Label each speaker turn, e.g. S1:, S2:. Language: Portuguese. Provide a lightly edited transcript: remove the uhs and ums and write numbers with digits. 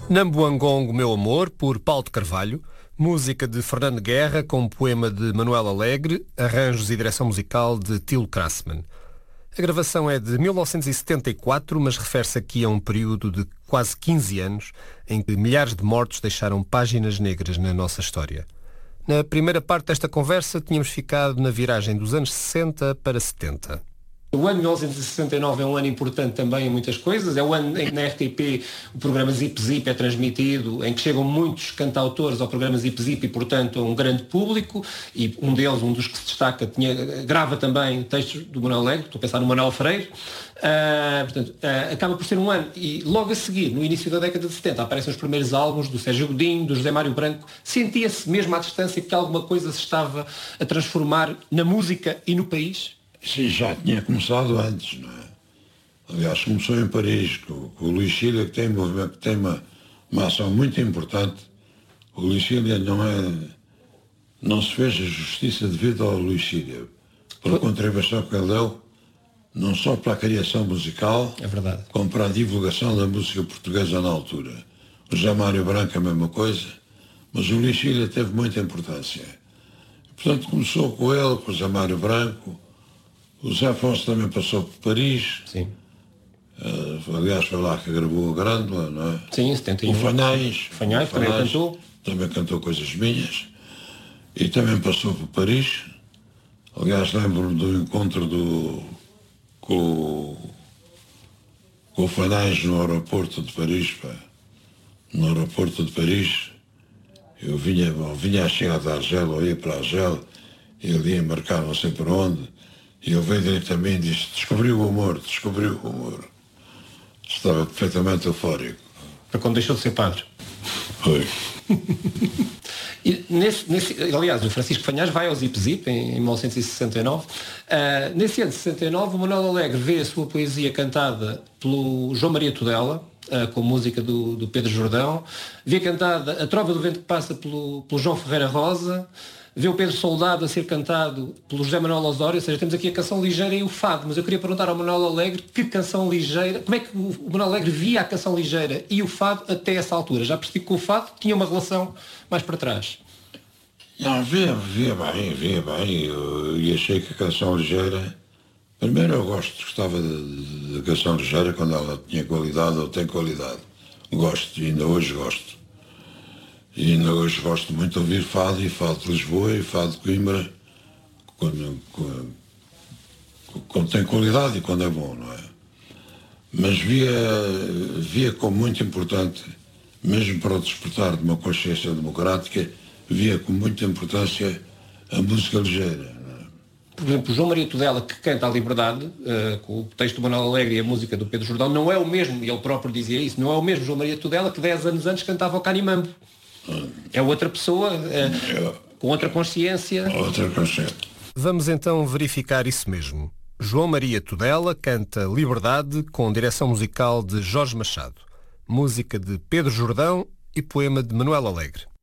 S1: Nambuangong, Meu Amor, por Paulo de Carvalho, música de Fernando Guerra com poema de Manuel Alegre, arranjos e direção musical de Tilo Krassmann. A gravação é de 1974, mas refere-se aqui a um período de quase 15 anos em que milhares de mortos deixaram páginas negras na nossa história. Na primeira parte desta conversa tínhamos ficado na viragem dos anos 60 para 70. O ano de 1969 é um ano importante também em muitas coisas. É o ano em que na RTP o programa Zip Zip é transmitido, em que chegam muitos cantautores ao programa Zip Zip e, portanto, a um grande público. E um deles, um dos que se destaca, grava também textos do Manuel Alegre, estou a pensar no Manuel Freire. Acaba por ser um ano. E logo a seguir, no início da década de 70, aparecem os primeiros álbuns do Sérgio Godinho, do José Mário Branco. Sentia-se mesmo à distância que alguma coisa se estava a transformar na música e no país?
S2: Sim, já tinha começado antes, não é? Aliás, começou em Paris, com o Luís Cília, que tem uma ação muito importante. O Luís Cília não se fez a justiça devida ao Luís Cília, pela contribuição que ele deu, não só para a criação musical,
S1: é verdade,
S2: como para a divulgação da música portuguesa na altura. O José Mário Branco a mesma coisa, mas o Luís Cília teve muita importância. Portanto, começou com ele, com o José Mário Branco. O Zé Afonso também passou por Paris.
S1: Sim.
S2: Aliás, foi lá que gravou a Grândola, não é?
S1: Sim, 71.
S2: O Fanhais
S1: também cantou.
S2: Também cantou coisas minhas. E também passou por Paris. Aliás, lembro-me do encontro com o Fanais no aeroporto de Paris. Pá. No aeroporto de Paris, eu vinha a chegar de Argel, ou ia para Argel, ele ia marcar não sei por onde. E ele veio diretamente e disse, descobriu o humor. Estava perfeitamente eufórico.
S1: Para quando deixou de ser padre.
S2: Foi.
S1: E aliás, o Francisco Fanhais vai ao Zip Zip em 1969. Nesse ano de 69, o Manuel Alegre vê a sua poesia cantada pelo João Maria Tudela, com música do Pedro Jordão. Vê cantada A Trova do Vento que Passa pelo João Ferreira Rosa. Vê o Pedro Soldado a ser cantado pelo José Manuel Osório, ou seja, temos aqui a canção ligeira e o fado, mas eu queria perguntar ao Manuel Alegre que canção ligeira, como é que o Manuel Alegre via a canção ligeira e o fado até essa altura? Já percebi que o fado tinha uma relação mais para trás.
S2: Não, via bem, e achei que a canção ligeira, primeiro eu gostava da canção ligeira quando ela tinha qualidade ou tem qualidade. Gosto, e ainda hoje gosto. E ainda hoje gosto muito de ouvir fado, e fado de Lisboa, e fado de Coimbra, quando tem qualidade e quando é bom, não é? Mas via como muito importante, mesmo para o despertar de uma consciência democrática, via com muita importância a música ligeira. Não é?
S1: Por exemplo, João Maria Tudela, que canta a Liberdade, com o texto do Manuel Alegre e a música do Pedro Jordão, não é o mesmo, e ele próprio dizia isso, não é o mesmo João Maria Tudela que 10 anos antes cantava o Canimambo. É outra pessoa, com outra consciência.
S2: Outra consciência.
S1: Vamos então verificar isso mesmo. João Maria Tudela canta Liberdade com direção musical de Jorge Machado, música de Pedro Jordão e poema de Manuel Alegre.